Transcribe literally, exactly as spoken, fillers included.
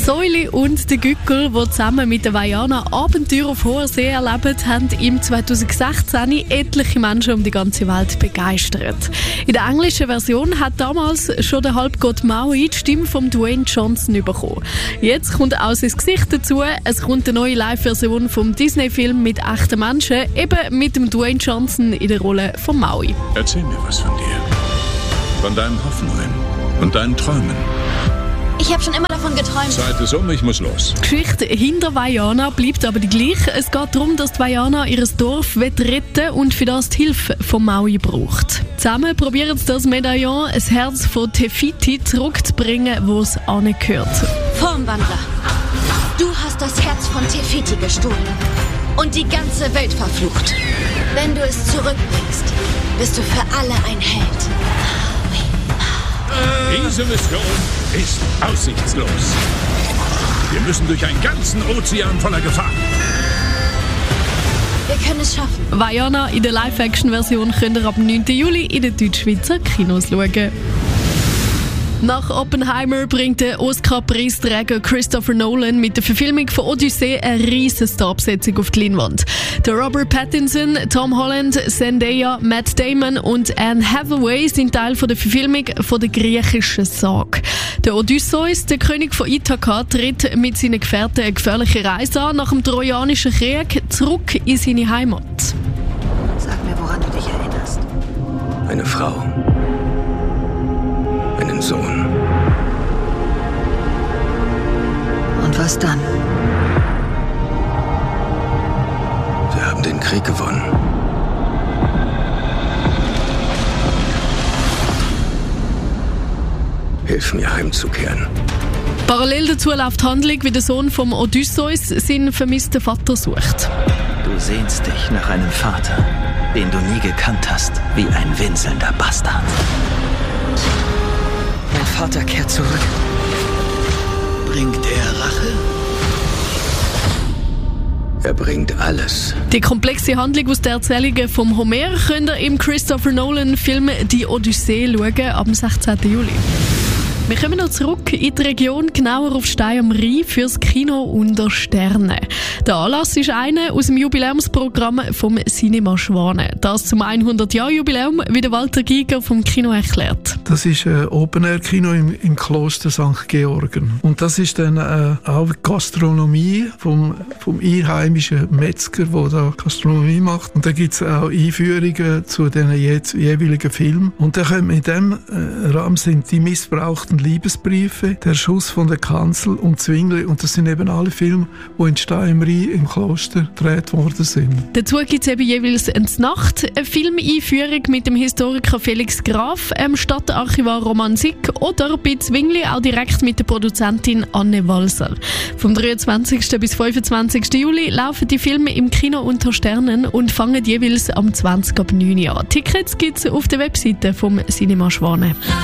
Säuli und der Gückel, die zusammen mit der Vaiana Abenteuer auf hoher See erleben, haben im zwanzig sechzehn etliche Menschen um die ganze Welt begeistert. In der englischen Version hat damals schon der Halbgott Maui die Stimme von Dwayne Johnson bekommen. Jetzt kommt auch sein Gesicht dazu. Es kommt eine neue Live-Version vom Disney-Film mit echten Menschen, eben mit dem Dwayne Johnson in der Rolle von Maui. Erzähl mir was von dir. Von deinen Hoffnungen und deinen Träumen. Ich habe schon immer davon geträumt. Zeit ist um, ich muss los. Die Geschichte hinter Vaiana bleibt aber die gleiche. Es geht darum, dass die Vaiana ihr Dorf retten will und für das die Hilfe von Maui braucht. Zusammen probieren sie das Medaillon, das Herz von Te Fiti, zurückzubringen, wo es angehört. Formwandler, du hast das Herz von Te Fiti gestohlen und die ganze Welt verflucht. Wenn du es zurückbringst, bist du für alle ein Held. Diese Mission ist aussichtslos. Wir müssen durch einen ganzen Ozean voller Gefahr. Wir können es schaffen. Vaiana in der Live-Action-Version könnt ihr ab neunten Juli in den Deutschschweizer Kinos schauen. Nach Oppenheimer bringt der Oscar-Preisträger Christopher Nolan mit der Verfilmung von Odyssee eine riesen Starbesetzung auf die Leinwand. Der Robert Pattinson, Tom Holland, Zendaya, Matt Damon und Anne Hathaway sind Teil von der Verfilmung von der griechischen Sage. Der Odysseus, der König von Ithaka, tritt mit seinen Gefährten eine gefährliche Reise an nach dem Trojanischen Krieg zurück in seine Heimat. Sag mir, woran du dich erinnerst. Eine Frau. Einen Sohn. Und was dann? Wir haben den Krieg gewonnen. Hilf mir heimzukehren. Parallel dazu läuft die Handlung, wie der Sohn vom Odysseus seinen vermissten Vater sucht. Du sehnst dich nach einem Vater, den du nie gekannt hast, wie ein winselnder Bastard. Mein Vater kehrt zurück. Bringt er Rache? Er bringt alles. Die komplexe Handlung aus der Erzählungen vom Homer könnt ihr im Christopher Nolan-Film «Die Odyssee» schauen, am sechzehnten Juli. Wir kommen noch zurück in die Region, genauer auf Stein am Rhein, fürs Kino unter Sternen. Der Anlass ist einer aus dem Jubiläumsprogramm vom Cinema Schwane. Das zum hundert-Jahr-Jubiläum, wie der Walter Giger vom Kino erklärt. Das ist ein Open-Air-Kino im, im Kloster Sankt Georgen. Und das ist dann äh, auch Gastronomie vom, vom einheimischen Metzger, der da Gastronomie macht. Und da gibt es auch Einführungen zu den je, jeweiligen Filmen. Und da kommen in diesem äh, Rahmen sind die missbrauchten Liebesbriefe, der Schuss von der Kanzel und Zwingli. Und das sind eben alle Filme, die in Stein am Rhein im Kloster gedreht worden sind. Dazu gibt es eben jeweils eine Nacht, eine Filmeinführung mit dem Historiker Felix Graf, dem Stadtarchivar Roman Sick oder bei Zwingli auch direkt mit der Produzentin Anne Walser. Vom dreiundzwanzigsten bis fünfundzwanzigsten Juli laufen die Filme im Kino unter Sternen und fangen jeweils am zwanzig ab neun an. Tickets gibt es auf der Webseite vom Cinema Schwane.